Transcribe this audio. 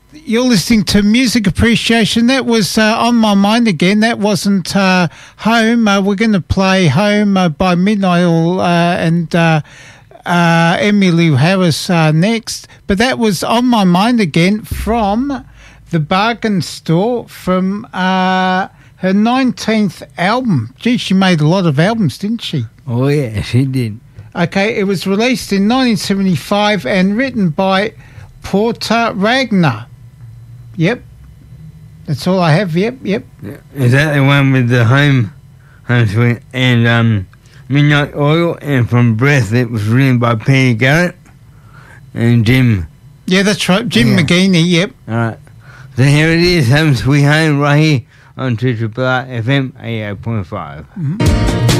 You're listening to Music Appreciation. That was On My Mind again. That wasn't Home. We're going to play Home by Midnight Oil and Emmylou Harris next. But that was On My Mind again from The Bargain Store from her 19th album. Gee, she made a lot of albums, didn't she? Oh, yeah, she did. Okay, it was released in 1975 and written by Porter Ragnar. Yep. That's all I have. Yep. Is that the one with the home sweet and Midnight Oil, and from Breath it was written by Peter Garrett and Jim. Yeah, that's right. Jim McGeaney, yep. Alright. So here it is, Home Sweet Home, right here on 2RR FM 88.5.